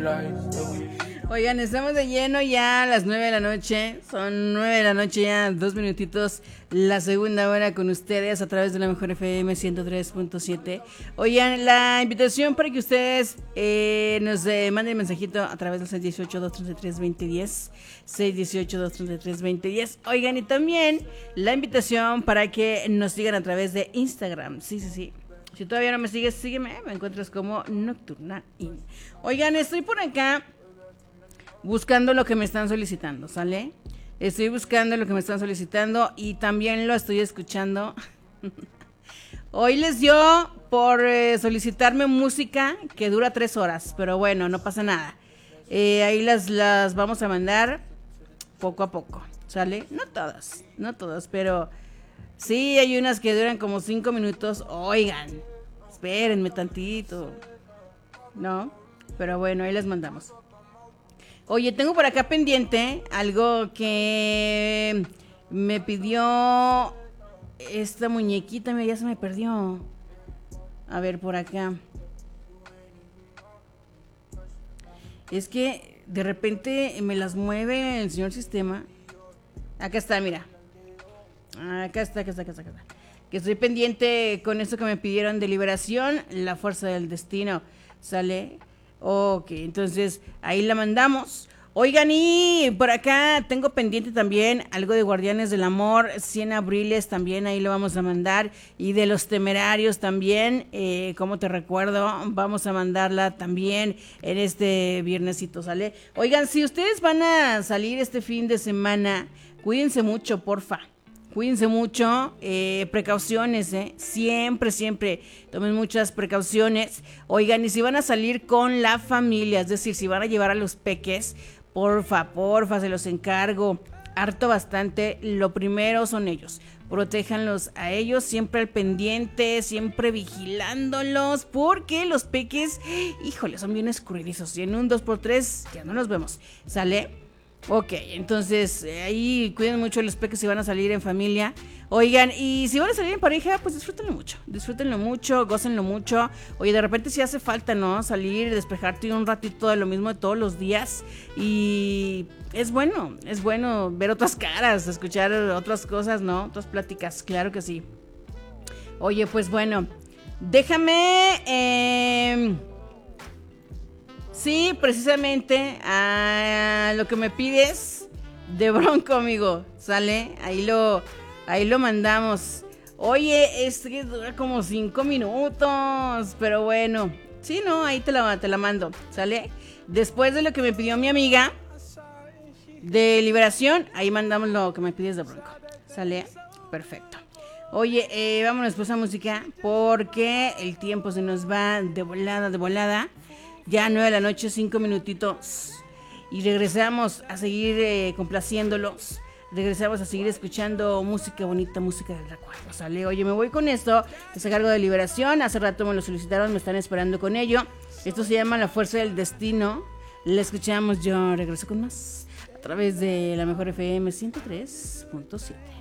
Oigan, estamos de lleno ya a las 9 de la noche. Son 9 de la noche ya, 2 minutitos. La segunda hora con ustedes a través de la mejor FM 103.7. Oigan, la invitación para que ustedes nos manden mensajito a través del 618-233-2010. 618-233-2010. Oigan, y también la invitación para que nos sigan a través de Instagram. Sí. Si todavía no me sigues, sígueme. Me encuentras como Nocturna In. Oigan, estoy por acá buscando lo que me están solicitando, ¿sale? Estoy buscando lo que me están solicitando y también lo estoy escuchando. Hoy les dio por solicitarme música que dura 3 horas, pero bueno, no pasa nada. Ahí las vamos a mandar poco a poco, ¿sale? No todas, pero sí hay unas que duran como 5 minutos. Oigan, espérenme tantito, ¿no? Pero bueno, ahí las mandamos. Oye, tengo por acá pendiente algo que me pidió esta muñequita, mira, ya se me perdió. A ver, por acá. Es que de repente me las mueve el señor sistema. Acá está, mira. Acá está. Que estoy pendiente con esto que me pidieron de Liberación, La Fuerza del Destino. ¿Sale? Ok, entonces ahí la mandamos. Oigan, y por acá tengo pendiente también algo de Guardianes del Amor, 100 abriles también, ahí lo vamos a mandar. Y de Los Temerarios también, como te recuerdo, vamos a mandarla también en este viernesito, ¿sale? Oigan, si ustedes van a salir este fin de semana, cuídense mucho, porfa. Cuídense mucho, precauciones, siempre tomen muchas precauciones. Oigan, y si van a salir con la familia, es decir, si van a llevar a los peques, porfa, se los encargo, harto bastante. Lo primero son ellos, protéjanlos a ellos, siempre al pendiente, siempre vigilándolos, porque los peques, híjole, son bien escurridizos, y en un 2x3 ya no los vemos, ¿sale? Ok, entonces ahí cuiden mucho los peques si van a salir en familia. Oigan, y si van a salir en pareja, pues disfrútenlo mucho, gócenlo mucho. Oye, de repente sí hace falta, ¿no? Salir, despejarte un ratito de lo mismo de todos los días. Y es bueno ver otras caras, escuchar otras cosas, ¿no? Otras pláticas, claro que sí. Oye, pues bueno, déjame... Sí, precisamente a lo que me pides de Bronco, amigo, ¿sale? Ahí lo mandamos. Oye, es que dura como 5 minutos, pero bueno. Sí, no, ahí te la mando, ¿sale? Después de lo que me pidió mi amiga de Liberación, ahí mandamos lo que me pides de Bronco, ¿sale? Perfecto. Oye, vámonos pues a música, porque el tiempo se nos va de volada. Ya 9 de la noche, 5 minutitos. Y regresamos a seguir complaciéndolos. Regresamos a seguir escuchando música bonita, música del recuerdo, ¿sale? Oye, me voy con esto, que se cargo de Liberación. Hace rato me lo solicitaron, me están esperando con ello. Esto se llama La Fuerza del Destino. La escuchamos, yo regreso con más a través de la mejor FM 103.7.